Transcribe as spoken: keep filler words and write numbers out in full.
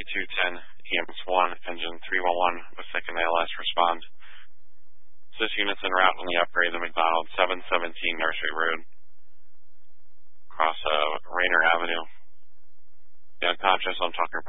two ten, E M S one, engine three one one with second A L S respond. This unit's en route on the upgrade to McDonald's, seven seventeen Nursery Road, across uh, Rayner Avenue. The unconscious, I'm talking